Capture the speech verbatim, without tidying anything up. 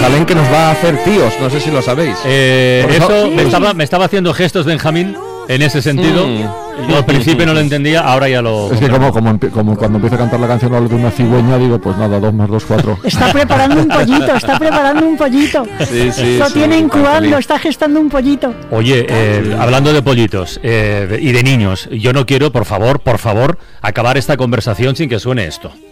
Matusalén que nos va a hacer tíos, no sé si lo sabéis. Eh, eso me estaba, me estaba haciendo gestos Benjamín en ese sentido. Mm. Yo al principio no lo entendía, ahora ya lo... Es que como, como, como cuando empieza a cantar la canción hablo de una cigüeña, digo, pues nada, dos más dos, cuatro. Está preparando un pollito, está preparando un pollito. Sí, sí, lo sí, tiene incubando, está gestando un pollito. Oye, eh, hablando de pollitos eh, y de niños, yo no quiero, por favor, por favor, acabar esta conversación sin que suene esto.